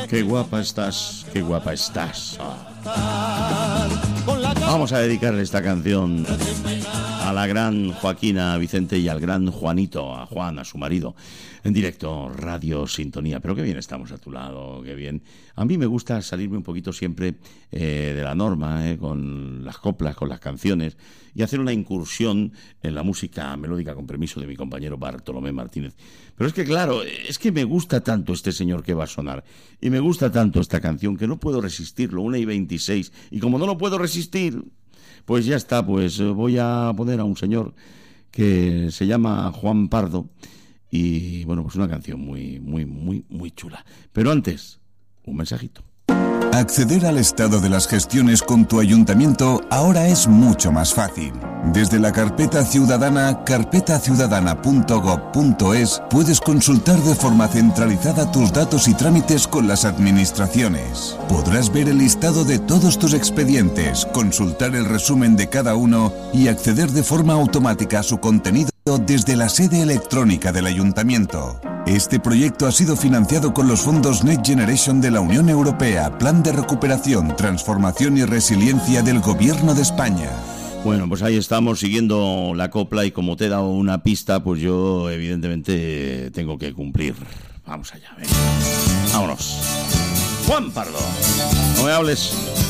Qué guapa estás, qué guapa estás. Vamos a dedicarle esta canción a la gran Joaquina Vicente y al gran Juanito, a Juan, a su marido, en directo, Radio Sintonía. Pero qué bien estamos a tu lado, qué bien. A mí me gusta salirme un poquito siempre de la norma, con las coplas, con las canciones, y hacer una incursión en la música melódica, con permiso de mi compañero Bartolomé Martínez. Pero es que claro, es que me gusta tanto este señor que va a sonar, y me gusta tanto esta canción que no puedo resistirlo, 1:26, y como no lo puedo resistir, pues ya está, pues voy a poner a un señor que se llama Juan Pardo, y bueno, pues una canción muy chula. Pero antes, un mensajito. Acceder al estado de las gestiones con tu ayuntamiento ahora es mucho más fácil. Desde la carpeta ciudadana, carpetaciudadana.gov.es, puedes consultar de forma centralizada tus datos y trámites con las administraciones. Podrás ver el listado de todos tus expedientes, consultar el resumen de cada uno y acceder de forma automática a su contenido desde la sede electrónica del ayuntamiento. Este proyecto ha sido financiado con los fondos Next Generation de la Unión Europea, Plan de Recuperación, Transformación y Resiliencia del Gobierno de España. Bueno, pues ahí estamos siguiendo la copla y como te he dado una pista, pues yo evidentemente tengo que cumplir. Vamos allá, venga. Vámonos. Juan Pardo, no me hables.